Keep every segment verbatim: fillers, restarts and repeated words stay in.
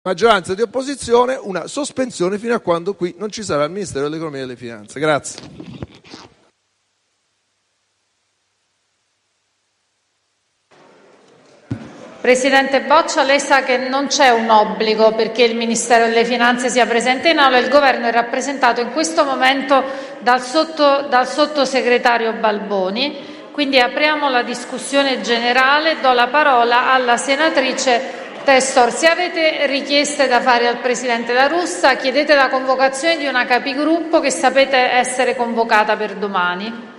maggioranza e di opposizione, una sospensione fino a quando qui non ci sarà il Ministero dell'Economia e delle Finanze. Grazie. Presidente Boccia, lei sa che non c'è un obbligo perché il Ministero delle Finanze sia presente in Aula. Il Governo è rappresentato in questo momento dal, sotto, dal sottosegretario Balboni. Quindi apriamo la discussione generale. Do la parola alla senatrice Testor. Se avete richieste da fare al Presidente La Russa, chiedete la convocazione di una capigruppo che sapete essere convocata per domani.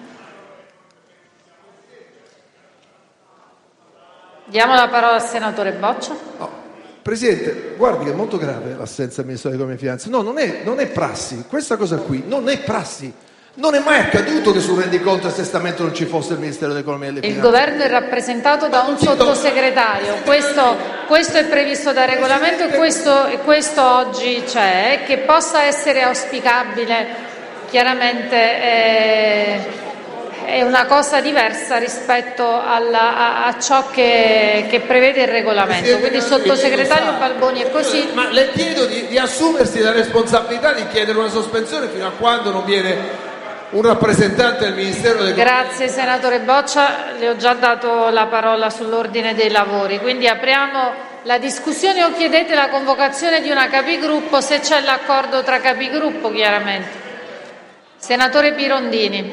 Diamo la parola al senatore Boccia. Oh, Presidente, guardi che è molto grave l'assenza del Ministro dell'Economia e delle Finanze. No, non è, non è prassi. Questa cosa qui non è prassi. Non è mai accaduto che sul rendiconto e assestamento non ci fosse il Ministero dell'Economia e delle Finanze. Il Governo è rappresentato da un sottosegretario. Questo, questo è previsto dal regolamento e questo, e questo oggi c'è. Che possa essere auspicabile, chiaramente è, è una cosa diversa rispetto alla, a, a ciò che, che prevede il regolamento. Quindi sottosegretario Balboni è così. Ma le chiedo di, di assumersi la responsabilità di chiedere una sospensione fino a quando non viene un rappresentante del Ministero del Grazie senatore Boccia, le ho già dato la parola sull'ordine dei lavori, quindi apriamo la discussione o chiedete la convocazione di una capigruppo se c'è l'accordo tra capigruppo chiaramente. Senatore Pirondini.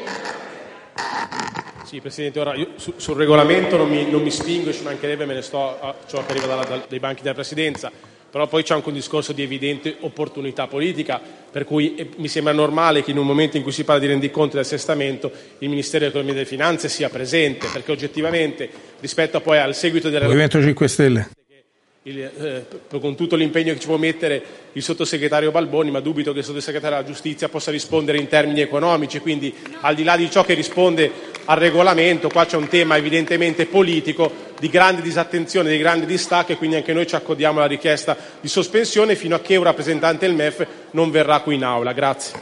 Sì Presidente, ora io su, sul regolamento non mi, non mi spingo, ci mancherebbe, me ne sto a ciò che arriva dalla, da, dai banchi della Presidenza. Però poi c'è anche un discorso di evidente opportunità politica, per cui eh, mi sembra normale che in un momento in cui si parla di rendiconto e di assestamento il Ministero dell'Economia e delle Finanze sia presente, perché oggettivamente rispetto poi al seguito della Movimento cinque Stelle. Il, eh, con tutto l'impegno che ci può mettere il sottosegretario Balboni, ma dubito che il sottosegretario della Giustizia possa rispondere in termini economici, quindi al di là di ciò che risponde al regolamento, qua c'è un tema evidentemente politico di grande disattenzione, di grande distacco, e quindi anche noi ci accodiamo alla richiesta di sospensione fino a che un rappresentante del M E F non verrà qui in aula. Grazie.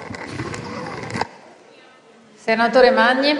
Senatore Magni.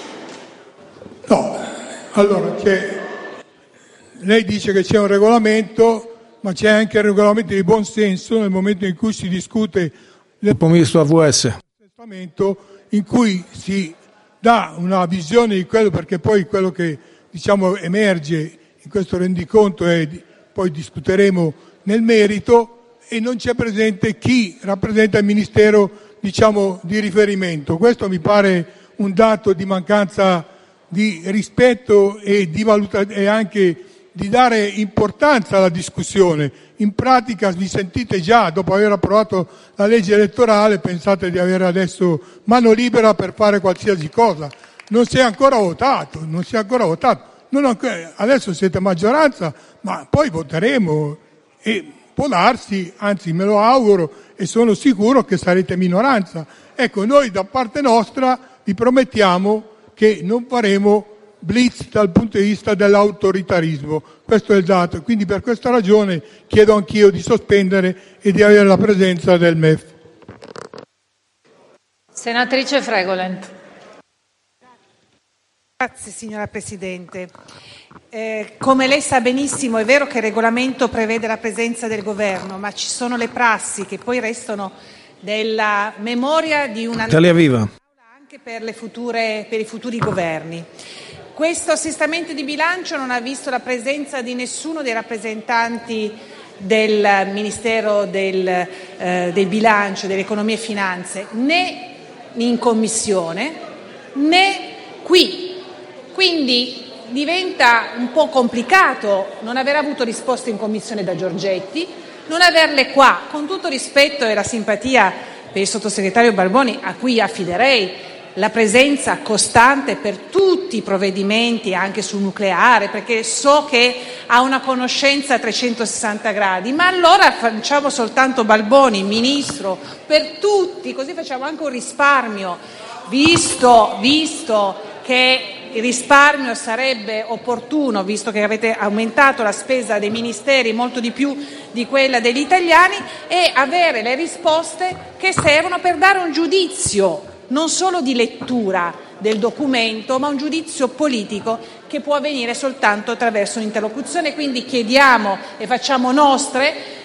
No, allora c'è. Lei dice che c'è un regolamento, ma c'è anche il regolamento di buon senso nel momento in cui si discute il compromesso A V S, in cui si dà una visione di quello, perché poi quello che diciamo emerge in questo rendiconto è, poi discuteremo nel merito, e non c'è presente chi rappresenta il Ministero diciamo di riferimento. Questo mi pare un dato di mancanza di rispetto e di valutazione e anche di dare importanza alla discussione. In pratica vi sentite già, dopo aver approvato la legge elettorale, pensate di avere adesso mano libera per fare qualsiasi cosa. Non si è ancora votato, non si è ancora votato. Non ancora, adesso siete maggioranza, ma poi voteremo e può darsi, anzi me lo auguro e sono sicuro che sarete minoranza. Ecco, noi da parte nostra vi promettiamo che non faremo blitz dal punto di vista dell'autoritarismo, questo è il dato, quindi per questa ragione chiedo anch'io di sospendere e di avere la presenza del M E F. Senatrice Fregolent. Grazie signora Presidente. Eh, come lei sa benissimo, è vero che il regolamento prevede la presenza del Governo, ma ci sono le prassi che poi restano della memoria di una Italia Viva anche per le future, per i futuri governi. Questo assestamento di bilancio non ha visto la presenza di nessuno dei rappresentanti del Ministero del, eh, del Bilancio, dell'Economia e Finanze, né in Commissione né qui. Quindi diventa un po' complicato non aver avuto risposte in Commissione da Giorgetti, non averle qua, con tutto rispetto e la simpatia per il sottosegretario Balboni, a cui affiderei la presenza costante per tutti i provvedimenti, anche sul nucleare, perché so che ha una conoscenza a trecentosessanta gradi, ma allora facciamo soltanto Balboni, Ministro, per tutti, così facciamo anche un risparmio, visto, visto che il risparmio sarebbe opportuno, visto che avete aumentato la spesa dei ministeri molto di più di quella degli italiani, e avere le risposte che servono per dare un giudizio non solo di lettura del documento, ma un giudizio politico che può avvenire soltanto attraverso un'interlocuzione. Quindi chiediamo e facciamo nostre